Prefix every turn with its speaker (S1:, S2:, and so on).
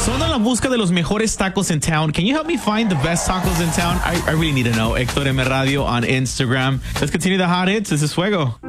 S1: Son en la busca de los mejores tacos in town. Can you help me find the best tacos in town? I really need to know. Héctor M Radio on Instagram. Let's continue the hot hits. This is Fuego.